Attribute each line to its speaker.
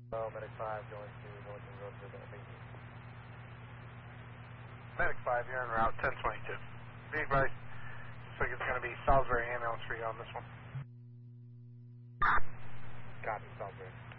Speaker 1: Medic 5 going to Northern Road for the thank you.
Speaker 2: Medic 5 here en route 1022. Be advised, looks like it's going to be Salisbury ambulance for you on this one.
Speaker 1: Copy, Salisbury.